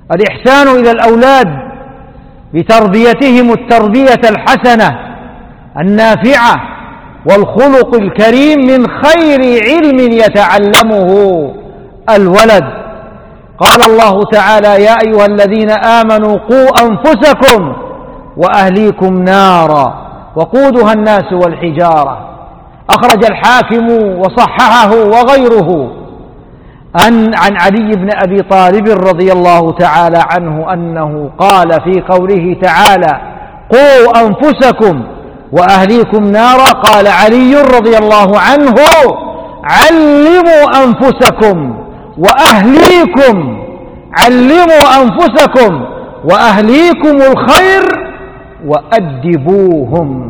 الإحسان إلى الأولاد بتربيتهم التربية الحسنة النافعة والخلق الكريم من خير علم يتعلمه الولد. قال الله تعالى: يا أيها الذين آمنوا قوا أنفسكم وأهليكم نارا وقودها الناس والحجارة. أخرج الحاكم وصححه وغيره عن علي بن أبي طالب رضي الله تعالى عنه أنه قال في قوله تعالى: قوا أنفسكم وأهليكم نارا، قال علي رضي الله عنه: علموا أنفسكم وأهليكم، علموا أنفسكم وأهليكم الخير وأدبوهم.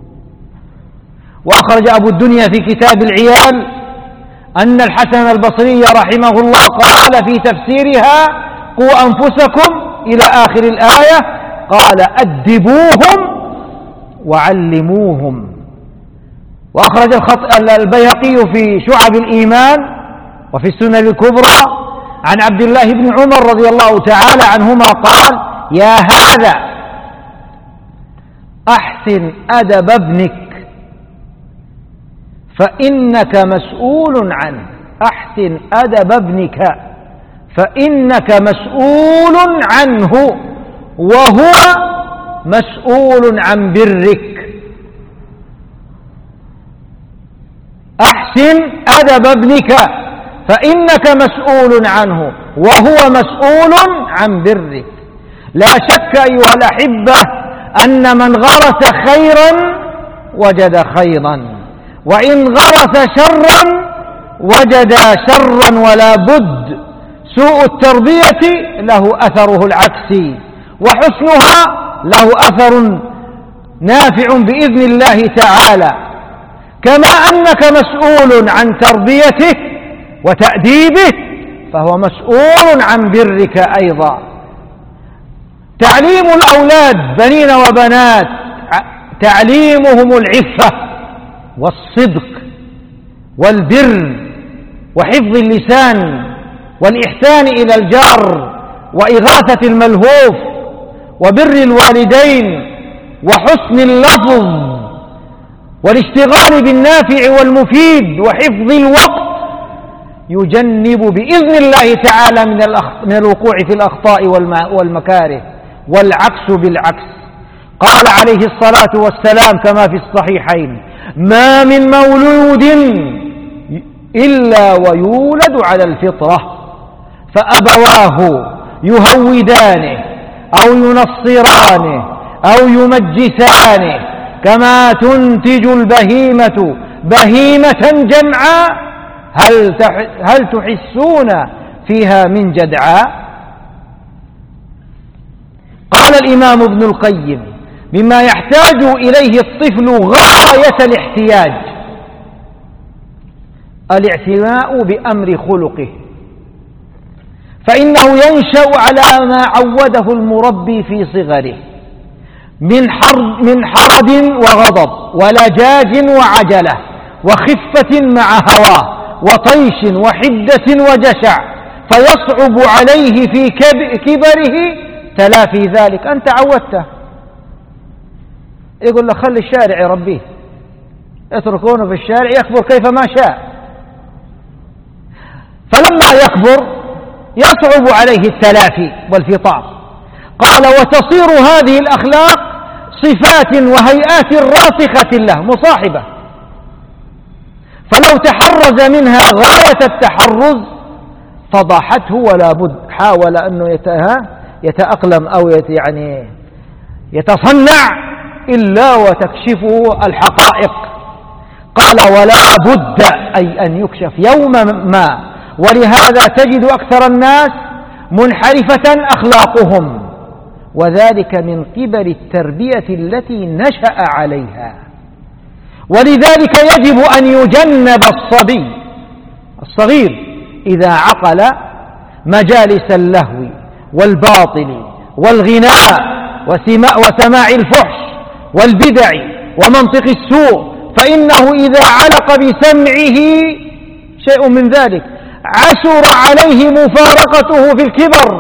وأخرج أبو الدنيا في كتاب العيال أن الحسن البصري رحمه الله قال في تفسيرها: قوا أنفسكم إلى آخر الآية، قال: أدبوهم وعلموهم. وأخرج البيهقي في شعب الإيمان وفي السنن الكبرى عن عبد الله بن عمر رضي الله تعالى عنهما قال: يا هذا أحسن أدب ابنك فإنك مسؤول عنه. أحسن أدب ابنك فإنك مسؤول عنه وهو مسؤول عن برك. أحسن أدب ابنك فإنك مسؤول عنه وهو مسؤول عن برك. لا شك أيها الأحبة أن من غرس خيرا وجد خيرا، وإن غرس شرا وجد شرا، ولا بد سوء التربية له أثره العكسي، وحسنها له أثر نافع بإذن الله تعالى. كما أنك مسؤول عن تربيته وتأديبه فهو مسؤول عن برك أيضا. تعليم الأولاد بنين وبنات تعليمهم العفة والصدق والبر وحفظ اللسان والإحسان إلى الجار وإغاثة الملهوف وبر الوالدين وحسن اللفظ والاشتغال بالنافع والمفيد وحفظ الوقت، يجنب بإذن الله تعالى من الوقوع في الأخطاء والمكاره، والعكس بالعكس. قال عليه الصلاة والسلام كما في الصحيحين: ما من مولود إلا ويولد على الفطرة فأبواه يهودانه أو ينصرانه أو يمجسانه كما تنتج البهيمة بهيمة جمعاء هل تحسون فيها من جدعاء. قال الإمام ابن القيم: مما يحتاج إليه الطفل غاية الاحتياج الاعتناء بأمر خلقه، فإنه ينشأ على ما عوده المربي في صغره من حرد وغضب ولجاج وعجلة وخفة مع هواه وطيش وحدة وجشع، فيصعب عليه في كبره تلافي ذلك. أنت عودته، يقول له خلي الشارع يربيه، اتركونه في الشارع يكبر كيف ما شاء. فلما يكبر يصعب عليه التلافي والفطام. قال: وتصير هذه الأخلاق صفات وهيئات راسخة له مصاحبة، فلو تحرز منها غاية التحرز فضحته ولا بد حاول أنه يتأقلم أو يعني يتصنع إلا وتكشفه الحقائق. قال: ولا بد أي أن يكشف يوما ما. ولهذا تجد أكثر الناس منحرفة أخلاقهم، وذلك من قبل التربية التي نشأ عليها. ولذلك يجب أن يجنب الصبي الصغير إذا عقل مجالس اللهو والباطل والغناء وسماع الفحش والبدع ومنطق السوء، فإنه إذا علق بسمعه شيء من ذلك عسر عليه مفارقته في الكبر